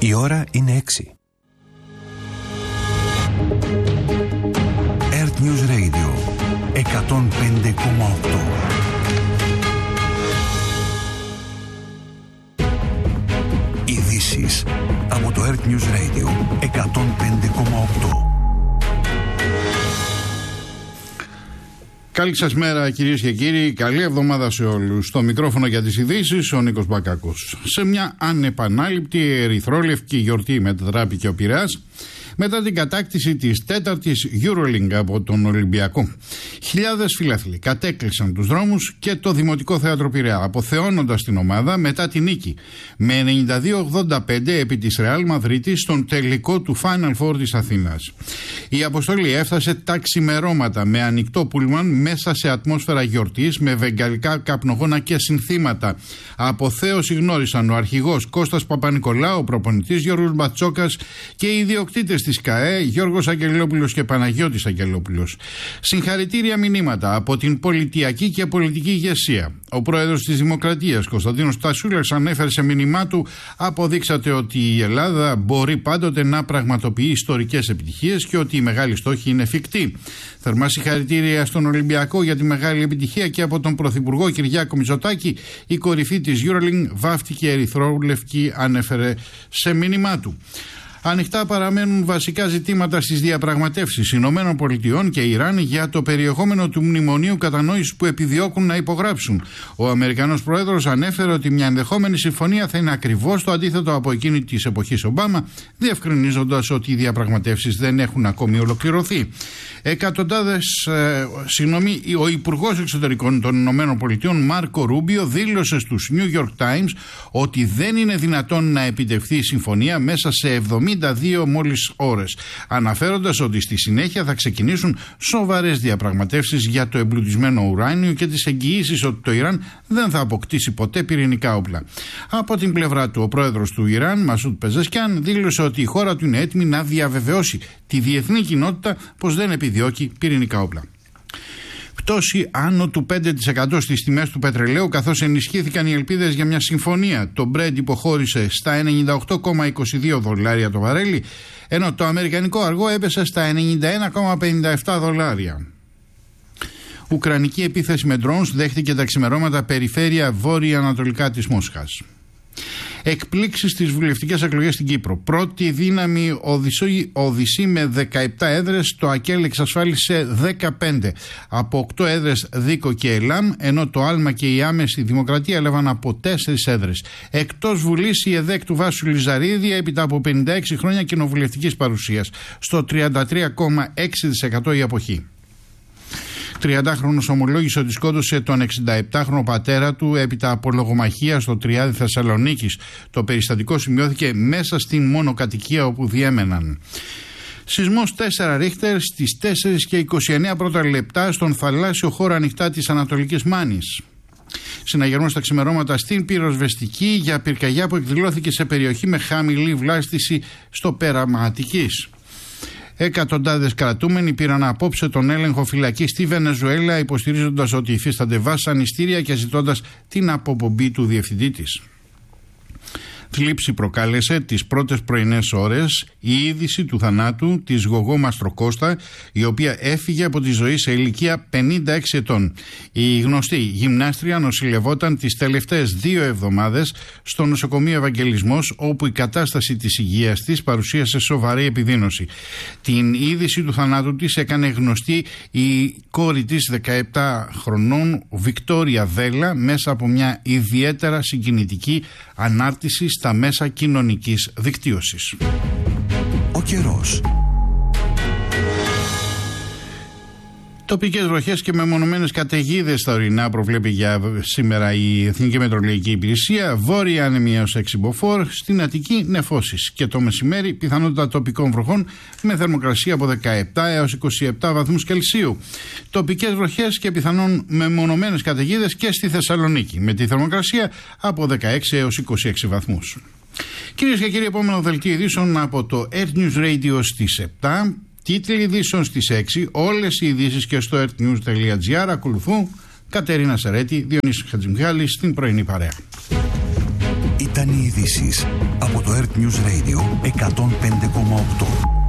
Η ώρα είναι 6. Earth News Radio 105,8. Ειδήσεις από το Earth News Radio 105,8. Καλή σας μέρα κυρίες και κύριοι, καλή εβδομάδα σε όλους. Στο μικρόφωνο για τις ειδήσεις ο Νίκος Μπακάκος. Σε μια ανεπανάληπτη ερυθρόλευκη γιορτή μετατράπηκε ο Πειραιάς μετά την κατάκτηση της 4ης EuroLeague από τον Ολυμπιακό. Χιλιάδες φιλάθλοι κατέκλυσαν τους δρόμους και το Δημοτικό Θέατρο Πειραιά, αποθεώνοντας την ομάδα μετά τη νίκη με 92-85 επί της Ρεάλ Μαδρίτης στον τελικό του Final Four της Αθήνας. Η αποστολή έφτασε τα ξημερώματα με ανοιχτό πούλμαν μέσα σε ατμόσφαιρα γιορτής με βεγγαλικά καπνογόνα και συνθήματα. Αποθέωση γνώρισαν ο αρχηγός Κώστας Παπα-Νικολάου, ο προπονητής Γιώργος Μπατσόκας και οι ιδιοκτήτες της ΚΑΕ Γιώργος Αγγελόπουλος και Παναγιώτης Αγγελόπουλος. Συγχαρητήρια μηνύματα από την πολιτιακή και πολιτική ηγεσία. Ο πρόεδρος της Δημοκρατίας Κωνσταντίνος Τασούλας ανέφερε σε μήνυμά του: αποδείξατε ότι η Ελλάδα μπορεί πάντοτε να πραγματοποιεί ιστορικές επιτυχίες και ότι οι μεγάλοι στόχοι είναι εφικτοί. Θερμά συγχαρητήρια στον Ολυμπιακό για τη μεγάλη επιτυχία και από τον Πρωθυπουργό Κυριάκο Μητσοτάκη. Η κορυφή της EuroLeague βάφτηκε ερυθρόλευκη, ανέφερε σε μήνυμά του. Ανοιχτά παραμένουν βασικά ζητήματα στις διαπραγματεύσεις Ηνωμένων Πολιτειών και Ιράν για το περιεχόμενο του μνημονίου κατανόησης που επιδιώκουν να υπογράψουν. Ο Αμερικανός Πρόεδρος ανέφερε ότι μια ενδεχόμενη συμφωνία θα είναι ακριβώς το αντίθετο από εκείνη της εποχής Ομπάμα, διευκρινίζοντας ότι οι διαπραγματεύσεις δεν έχουν ακόμη ολοκληρωθεί. Ο Υπουργός Εξωτερικών των Ηνωμένων Πολιτειών Μάρκο Ρούμπιο δήλωσε στους New York Times ότι δεν είναι δυνατόν να επιτευχθεί η συμφωνία μέσα σε 72 μόλις ώρες, αναφέροντας ότι στη συνέχεια θα ξεκινήσουν σοβαρές διαπραγματεύσεις για το εμπλουτισμένο ουράνιο και τις εγγυήσεις ότι το Ιράν δεν θα αποκτήσει ποτέ πυρηνικά όπλα. Από την πλευρά του, ο πρόεδρος του Ιράν, Μασούντ Πεζεσκιάν, δήλωσε ότι η χώρα του είναι έτοιμη να διαβεβαιώσει τη διεθνή κοινότητα πως δεν επιδιώκει πυρηνικά όπλα. Πτώση άνω του 5% στις τιμές του πετρελαίου, καθώς ενισχύθηκαν οι ελπίδες για μια συμφωνία. Το Brent υποχώρησε στα 98,22 δολάρια το βαρέλι, ενώ το αμερικανικό αργό έπεσε στα 91,57 δολάρια. Ουκρανική επίθεση με drones δέχτηκε τα ξημερώματα περιφέρεια βόρεια-ανατολικά της Μόσχας. Εκπλήξεις στις βουλευτικές εκλογές στην Κύπρο. Πρώτη δύναμη Οδυσσή με 17 έδρες, το ΑΚΕΛ εξασφάλισε 15. Από 8 έδρες Δίκο και Ελάμ, ενώ το Άλμα και η Άμεση Δημοκρατία έλαβαν από 4 έδρες. Εκτός Βουλής η ΕΔΕΚ του Βάσου Λιζαρίδη έπειτα από 56 χρόνια κοινοβουλευτικής παρουσίας. Στο 33,6% η αποχή. 30χρονος ομολόγησε ότι σκότωσε τον 67χρονο πατέρα του έπειτα από λογομαχία στο Τριάδι Θεσσαλονίκης. Το περιστατικό σημειώθηκε μέσα στην μονοκατοικία όπου διέμεναν. Σεισμός 4 Ρίχτερ στις 4:29 πρώτα λεπτά στον θαλάσσιο χώρο ανοιχτά της Ανατολικής Μάνης. Συναγερμός στα ξημερώματα στην πυροσβεστική για πυρκαγιά που εκδηλώθηκε σε περιοχή με χαμηλή βλάστηση στο πέραμα Αττικής. Εκατοντάδες κρατούμενοι πήραν απόψε τον έλεγχο φυλακή στη Βενεζουέλα, υποστηρίζοντας ότι υφίστανται βασανιστήρια και ζητώντας την αποπομπή του διευθυντή της. Θλίψη προκάλεσε τις πρώτες πρωινές ώρες η είδηση του θανάτου της Γογό Μαστροκώστα, η οποία έφυγε από τη ζωή σε ηλικία 56 ετών. Η γνωστή γυμνάστρια νοσηλευόταν τις τελευταίες 2 εβδομάδες στο νοσοκομείο Ευαγγελισμός, όπου η κατάσταση της υγείας της παρουσίασε σοβαρή επιδείνωση. Την είδηση του θανάτου της έκανε γνωστή η κόρη της 17 χρονών Βικτόρια Βέλα μέσα από μια ιδιαίτερα συγκινητική ανάρτηση στα μέσα κοινωνικής δικτύωσης. Ο καιρός. Τοπικές βροχές και μεμονωμένες καταιγίδες στα ορεινά προβλέπει για σήμερα η Εθνική Μετεωρολογική Υπηρεσία. Βόρεια άνεμη έως 6 μποφόρ, στην Αττική νεφώσεις. Και το μεσημέρι πιθανότητα τοπικών βροχών με θερμοκρασία από 17 έως 27 βαθμούς Κελσίου. Τοπικές βροχές και πιθανόν μεμονωμένες καταιγίδες και στη Θεσσαλονίκη, με τη θερμοκρασία από 16 έως 26 βαθμούς. Κυρίες και κύριοι, επόμενο δελτίο ειδήσεων από το Earth News Radio στις 7. Τίτλοι ειδήσεων στις 6. Όλες οι ειδήσεις και στο earthnews.gr. Ακολουθούν Κατερίνα Σερέτη, Διονύσης Χατζημιχάλης στην πρωινή παρέα. Ήταν οι ειδήσεις από το Earth News Radio 105,8.